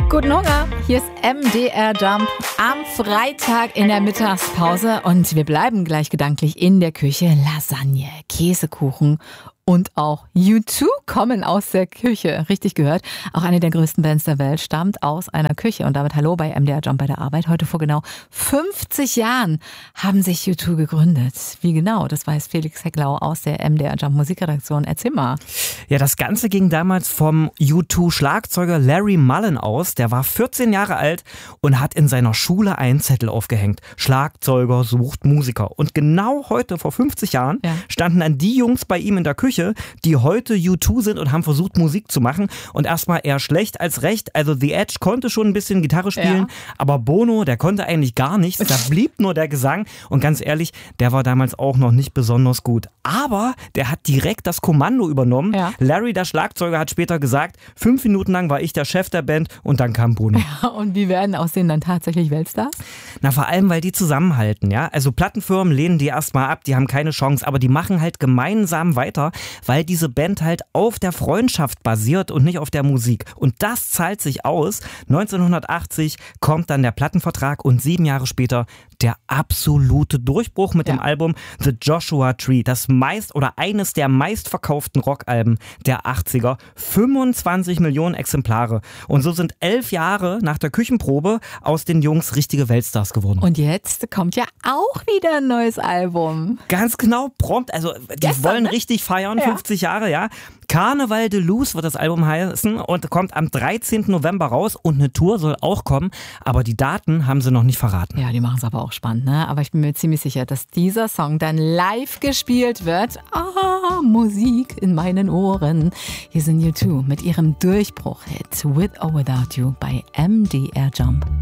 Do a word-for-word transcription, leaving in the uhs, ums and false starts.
Guten Hunger, hier ist M D R Jump am Freitag in der Mittagspause und wir bleiben gleich gedanklich in der Küche. Lasagne, Käsekuchen und auch U zwei kommen aus der Küche. Richtig gehört, auch eine der größten Bands der Welt stammt aus einer Küche. Und damit hallo bei M D R Jump bei der Arbeit. Heute vor genau fünfzig Jahren haben sich U zwei gegründet. Wie genau, das weiß Felix Hecklau aus der M D R Jump Musikredaktion. Erzähl mal. Ja, das Ganze ging damals vom U zwei Schlagzeuger Larry Mullen aus. Der war vierzehn Jahre alt und hat in seiner Schule einen Zettel aufgehängt. Schlagzeuger sucht Musiker. Und genau heute, vor fünfzig Jahren, ja. standen dann die Jungs bei ihm in der Küche, die heute U zwei sind und haben versucht, Musik zu machen. Und erstmal eher schlecht als recht. Also The Edge konnte schon ein bisschen Gitarre spielen, ja. aber Bono, der konnte eigentlich gar nichts. Da blieb nur der Gesang. Und ganz ehrlich, der war damals auch noch nicht besonders gut. Aber der hat direkt das Kommando übernommen. Ja. Larry, der Schlagzeuger, hat später gesagt, fünf Minuten lang war ich der Chef der Band und dann kam Bono. Ja, und wie werden aus denen dann tatsächlich Weltstars? Na, vor allem, weil die zusammenhalten. Ja? Also Plattenfirmen lehnen die erstmal ab, die haben keine Chance, aber die machen halt gemeinsam weiter, weil diese Band halt auf der Freundschaft basiert und nicht auf der Musik. Und das zahlt sich aus. neunzehnhundertachtzig kommt dann der Plattenvertrag und sieben Jahre später der absolute Durchbruch mit ja. dem Album The Joshua Tree. Das meist oder eines der meistverkauften Rockalben der achtziger. fünfundzwanzig Millionen Exemplare. Und so sind elf Jahre nach der Küchenprobe aus den Jungs richtige Weltstars geworden. Und jetzt kommt ja auch wieder ein neues Album. Ganz genau, prompt. Also die Gestern, wollen ne? richtig feiern, ja. fünfzig Jahre, ja. Carnaval de Luz wird das Album heißen und kommt am dreizehnten November raus und eine Tour soll auch kommen, aber die Daten haben sie noch nicht verraten. Ja, die machen es aber auch spannend, ne? Aber ich bin mir ziemlich sicher, dass dieser Song dann live gespielt wird. Ah, Musik in meinen Ohren. Hier sind U zwei mit ihrem Durchbruch-Hit With or Without You bei M D R Jump.